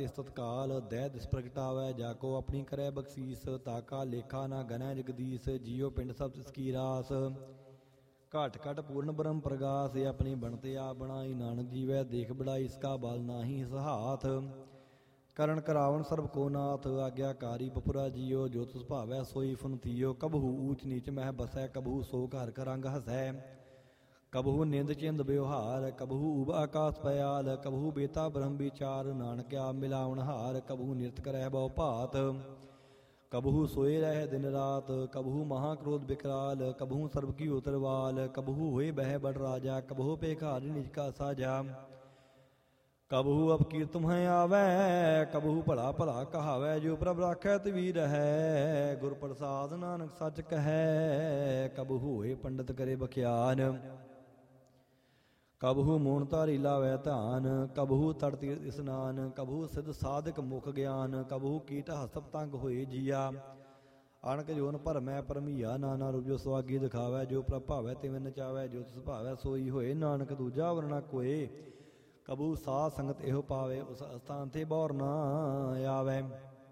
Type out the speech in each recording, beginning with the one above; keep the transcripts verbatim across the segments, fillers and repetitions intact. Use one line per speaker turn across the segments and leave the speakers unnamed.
ਤਿਸ ਤਤਕਾਲ ਦਹਿ ਦਿਸ ਪ੍ਰਗਟਾਵੈ। ਜਾ ਕੋ ਆਪਣੀ ਕਰੈ ਬਖਸ਼ੀਸ ਤਾਕਾ ਲੇਖਾ ਨਾ ਗਨੈ ਜਗਦੀਸ਼। ਜੀਉ ਪਿੰਡ ਸਭ ਤਿਸ ਕੀ ਰਾਸ ਘਟ ਘਟ ਪੂਰਨ ਬ੍ਰਹਮ ਪ੍ਰਗਾਸ। ਆਪਣੀ ਬਣਤੇ ਆਪ ਬਣਾਈ ਨਾਨਕ ਜੀਵੈ ਦੇਖ ਬੜਾਈ। ਇਸਕਾ ਬਲ ਨਾਹੀ ਇਸ ਹਾਥ ਕਰਨ ਕਰਾਵਨ ਸਰਬ ਕੋ ਨਾਥ। ਆਗਿਆਕਾਰੀ ਬਪੁਰਾ ਜੀਓ ਜੋ ਤੁਸ ਭਾਵੈ ਸੋਈ ਫੁਨਤੀਓ। ਕਬਹੂ ਊਚ ਨੀਚ ਮਹਿ ਬਸੈ ਕਬਹੂ ਸੋ ਘਰ ਕਰੰਗ ਹਸੈ। ਕਬਹੂ ਨਿੰਦ ਚਿੰਦ ਵਿਵਹਾਰ ਕਬਹੂ ਉਬ ਆਕਾਸ ਪयाल। ਕਬਹੂ ਬੇਤਾ ਬ੍ਰਹਮ ਵਿਚਾਰ ਨਾਨਕ ਆਪ ਮਿਲਾਵਣ ਹਾਰ। ਕਬਹੂ ਨਿਰਤ ਕਰੈ ਬਹੁ ਭਾਤ ਕਬਹੂ ਸੋਏ ਰਹਿ ਦਿਨ ਰਾਤ। ਕਬਹੂ ਮਹਾ ਕ੍ਰੋਧ ਬਿਕਰਾਲ ਕਬਹੂ ਸਰਬ ਕੀ ਉਤਰਵਾਲ। ਕਬਹੂ ਹੋਏ ਬਹਿ ਬੜ ਰਾਜਾ ਕਬਹੂ ਭੇਖਾਰੀ ਨਿਜ ਕਾ ਸਾਜਾ। ਕਬਹੂ ਅਬ ਕੀਰਤਮ ਹੈ ਆਵੈ ਕਬਹੂ ਭਲਾ ਭਲਾ ਕਹਾਵੈ। ਜੋ ਪ੍ਰਭ ਰਾਖੈ ਤਵੀ ਰਹੈ ਗੁਰ ਪ੍ਰਸਾਦ ਨਾਨਕ ਸੱਚ ਕਹੈ। ਕਬਹੂ ਹੋਏ ਪੰਡਿਤ ਕਰੇ ਬਖਿਆਨ ਕਬਹੂ ਮੂਣ ਧਾਰੀ ਲਾਵੈ ਧਾਨ। ਕਬਹੂ ਤੜ ਤੀਰਥ ਇਸਨਾਨ ਕਬਹੂ ਸਿਧ ਸਾਧਕ ਮੁਖ ਗਿਆਨ। ਕਬਹੂ ਕੀਟ ਹਸਤ ਪਤੰਗ ਹੋਏ ਜੀਆ ਅਣਕ ਜੋਨ ਭਰਮੈ ਪਰਮੀਆ। ਨਾਨਾ ਰੂਪ ਜੋ ਸੁਆਗੀ ਦਿਖਾਵੈ ਜੋ ਪ੍ਰਭ ਭਾਵੈ ਤਿਵੇਂ ਨਚਾਵੈ। ਜੋ ਤਿਸ ਭਾਵੈ ਸੋਈ ਹੋਏ ਨਾਨਕ ਦੂਜਾ ਵਰਨਾ ਕੋਏ। ਕਬਹੂ ਸਾਧ ਸੰਗਤ ਇਹੋ ਪਾਵੇ ਉਸ ਅਸਥਾਨ ਤੇ ਬੌਰ ਨਾ ਆਵੈ।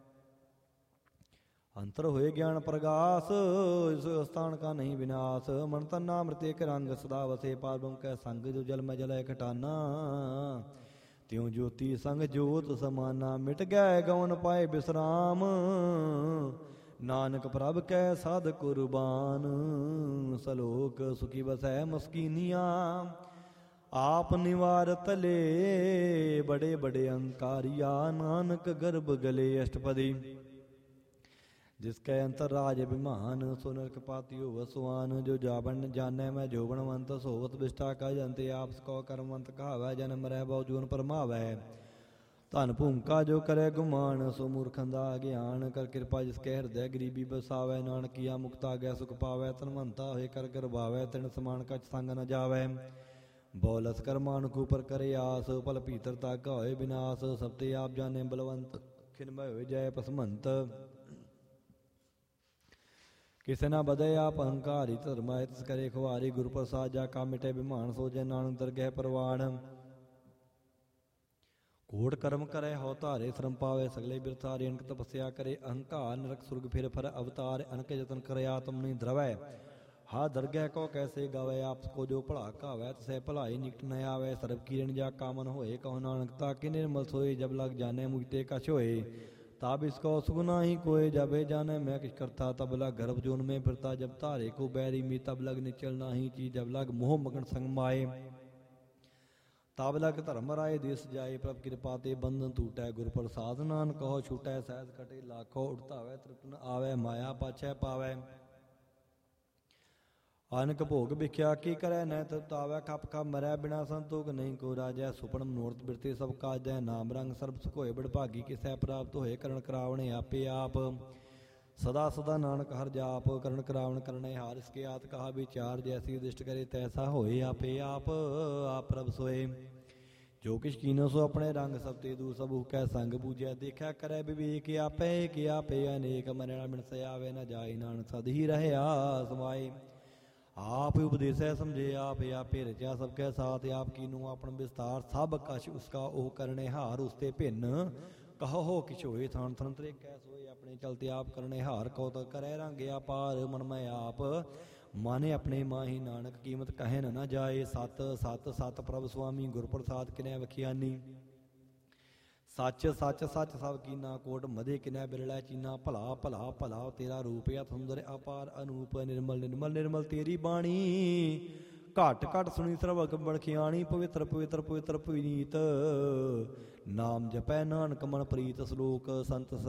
ਅੰਤਰ ਹੋਏ ਗਿਆਨ ਪ੍ਰਗਾਸ ਇਸ ਅਸਥਾਨ ਕਾ ਨਹੀਂ ਵਿਨਾਸ਼। ਮਨ ਤਨ ਨਾਮ ਰਤੇ ਕੇ ਰੰਗ ਸਦਾ ਵਸੇ ਪਾਰਬ੍ਰਹਮ ਕੈ ਸੰਗ। ਜੋ ਜਲ ਮੈਂ ਜਲੈ ਘਟਾਨਾ ਤਿਉ ਜੋਤੀ ਸੰਗ ਜੋਤ ਸਮਾਨਾ। ਮਿਟ ਗਏ ਗਉਨ ਪਾਏ ਬਿਸਰਾਮ ਨਾਨਕ ਪ੍ਰਭ ਕੈ ਸਾਧ ਕੁਰਬਾਨ। ਸਲੋਕ ਸੁਖੀ ਬਸੈ ਮਸਕੀਨੀਆਂ ਆਪ ਨਿਵਾਰ ਤਲੇ। ਬੜੇ ਬੜੇ ਅੰਕਾਰੀਆ ਨਾਨਕ ਗਰਭ ਗਲੇ ਅਸ਼ਟਪਦੀ। ਜਿਸ ਕੈ ਅੰਤਰ ਰਾਜ ਅਭਿਮਾਨ ਸੋ ਨਰਕ ਪਾਤਿਓ ਵਸਵਾਨ। ਜੋ ਜਾਵਣ ਜਾਣੈ ਮੈਂ ਜੋਬਨਵੰਤ ਸੋਵਤ ਵਿਸ਼ਟਾ ਕਾ ਜੰਤੇ। ਆਪਸ ਕੋ ਕਰਮਵੰਤ ਕਹਾਵੈ ਜਨਮ ਰਹਿ ਬਹੁ ਜੂਨ ਪਰਮਾਵੈ। ਧਨ ਭੂਮਿਕਾ ਜੋ ਕਰੈ ਗੁਮਾਨ ਸੋ ਮੂਰਖਾਂ ਦਾ ਗਿਆਨ। ਕਰ ਕਿਰਪਾ ਜਿਸ ਕੈ ਹਿਰਦੈ ਗਰੀਬੀ ਬਸਾਵੈ। ਨਾਨਕੀਆ ਮੁਕਤ ਆਗਿਆ ਸੁਖ ਪਾਵੈ। ਧਨਵੰਤਾ ਹੋਏ ਕਰ ਗਰਭਾਵੈ ਤਿਨ ਸਮਾਨ ਕਛ ਸੰਗ ਨ ਜਾਵੈ। ਬੌਲਸ ਕਰਮਾਨ ਕੂਪਰ ਕਰੇ ਆਸ ਭਲ ਭੀਤਰ ਤਾਗਾ ਹੋਏ ਵਿਨਾਸ਼। ਸਭ ਤੇ ਆਪ ਜਾਣੇ ਬਲਵੰਤ ਖਿਨਮੈ ਹੋਏ ਜੈ ਪਸਮੰਤ। ਕਿਸੇ ਨਾ ਬਦੇ ਆਪ ਅਹੰਕਾਰੀ ਧਰਮਾਇ ਤਿਸ ਕਰੇ ਖੁਆਰੀ। ਗੁਰੂ ਪ੍ਰਸਾਦ ਜਾ ਕਾ ਮਿਟੇ ਬਿਮਾਨ ਸੋ ਜੈ ਨਾਨਕ ਦਰਗਹਿ ਪ੍ਰਵਾਨ। ਕੋਟ ਕਰਮ ਕਰੇ ਹੋ ਧਾਰੇ ਸ਼ਰਮ ਪਾਵੇ ਸਗਲੇ ਬਿਰਥਾਰੇ। ਅਨਕ ਤਪੱਸਿਆ ਕਰੇ ਅਹੰਕਾਰ ਨਰਕ ਸੁਰਗ ਫਿਰ ਫਰ ਅਵਤਾਰ। ਅਨਕ ਯਤਨ ਕਰੇ ਆਤਮ ਨਹੀਂ ਧਰਵੈ ਹਾ ਦਰਗਹਿ ਕੋ ਕੈਸੇ ਗਾਵੇ। ਆਪਸ ਕੋ ਜੋ ਭਲਾ ਕਾਵੈ ਤਸੈ ਭਲਾਈ ਨਿਕਟ ਨ ਆਵੈ। ਸਰਬ ਕੀਰਨ ਜਾ ਕਾਮਨ ਹੋਏ ਕਹੋ ਨਾਨਕ ਤਾਕੇ ਨਿਰਮਲ ਸੋਏ। ਜਬ ਲਗ ਜਾਣੈ ਮੁਝਤੇ ਕਛ ਹੋਏ तब इसको सुगना ही कोई। जबे जाने मैं किस करता तब लग गर्भ जोन में फिरता। जब तारे को बैरी में तब लग निचल नहीं चीज। जब लग मोह मगन संग माए तब लग धर्म राय देश जाए। प्रभ कृपा ते बंधन टूटै गुर प्रसाद नानक कहो छूटै। सहज कटे लाखो उड़तावै तृप्त न आवै माया पाछै पावै। अनक भोग भिख्या की करे न तृप्तावै। खप खप मरै बिना संतोख नहीं को राजै। सुपन मनोरथ बिरते सब काजै। नाम रंग सर्ब सुख होए बड़भागी किसै प्राप्त होए। करण करावणे आपे आप सदा सदा नानक हर जाप। करण करावण करणे हार इसके आत कहा विचार। जैसी उदिष्ट करे तैसा होए आपे आप आप प्रभ सोए। जो किश कीनो सो अपने रंग सब ते दू सब कै संग बूझै। देखा करे विवेक आपे कि आपे अनेक मरना बिनसे आवे न जाए। नानक सद ही रहया समाए। आप उपदेशै समझे आप आपे रचा सबके साथ। आप कीनू अपन विस्तार सब कछ उसका ओह करने हार। उसते भिन्न कहो हो किछ होए थान थन तरीकै सोए। अपने चलते आप करने हार कौतक करे रंग अपार। मन में आप माने अपने माही नानक कीमत कहे न जाए। सत सत सत प्रभ स्वामी गुर प्रसाद किनै वखियानी। सच सच सच सब कीना कोट मदे किनै बिरलै चीना। भला भला भला तेरा रूप या सुंदर अपार अनूप। निर्मल निर्मल निर्मल तेरी बाणी घट घट सुनी सर्वग बड़खियाणी। पवित्र पवित्र पवित्र पविनीत नाम जपै नानक मन प्रीत। श्लोक संत